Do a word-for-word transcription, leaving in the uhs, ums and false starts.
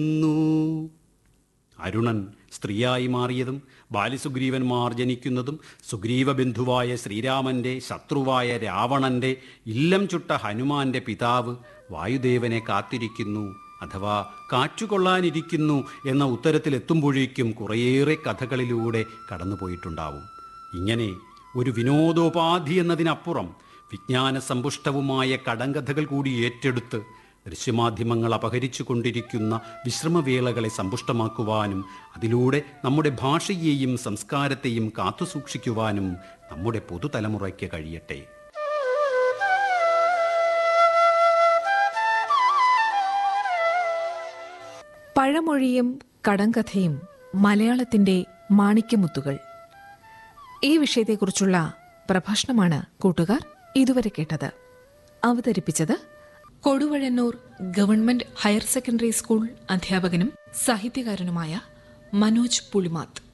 അരുണൻ സ്ത്രീയായി മാറിയതും ബാലിസുഗ്രീവന്മാർ ജനിക്കുന്നതും സുഗ്രീവബന്ധുവായ ശ്രീരാമന്റെ ശത്രുവായ രാവണന്റെ ഇല്ലം ചുട്ട ഹനുമാന്റെ പിതാവ് വായുദേവനെ കാത്തിരിക്കുന്നു അഥവാ കാറ്റുകൊള്ളാനിരിക്കുന്നു എന്ന ഉത്തരത്തിലെത്തുമ്പോഴേക്കും കുറേയേറെ കഥകളിലൂടെ കടന്നുപോയിട്ടുണ്ടാവും. ഇങ്ങനെ ഒരു വിനോദോപാധി എന്നതിനപ്പുറം വിജ്ഞാന സമ്പുഷ്ടവുമായ കടങ്കഥകൾ കൂടി ഏറ്റെടുത്ത് ദൃശ്യമാധ്യമങ്ങൾ അപഹരിച്ചു കൊണ്ടിരിക്കുന്ന വിശ്രമവേളകളെ സമ്പുഷ്ടമാക്കുവാനും അതിലൂടെ നമ്മുടെ ഭാഷയെയും സംസ്കാരത്തെയും കാത്തുസൂക്ഷിക്കുവാനും നമ്മുടെ പുതുതലമുറയ്ക്ക് കഴിയട്ടെ. പഴമൊഴിയും കടങ്കഥയും മലയാളത്തിന്റെ മാണിക്യമുത്തുകൾ. ഈ വിഷയത്തെക്കുറിച്ചുള്ള പ്രഭാഷണമാണ് കൂട്ടുകാർ ഇതുവരെ കേട്ടത്. അവതരിപ്പിച്ചത് Koduvazhannoor government higher secondary school അധ്യാപകനും സാഹിത്യകാരനുമായ മനോജ് പുളിമാത്ത്.